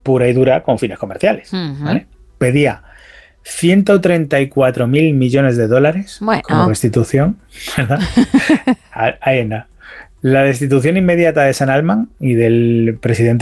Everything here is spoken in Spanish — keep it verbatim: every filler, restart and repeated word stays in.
pura y dura con fines comerciales. Ujú. ¿Vale? Pedía ciento treinta y cuatro mil millones de dólares como Bueno, restitución, ¿verdad? Ahí anda. La destitución inmediata de San Alman y del presidente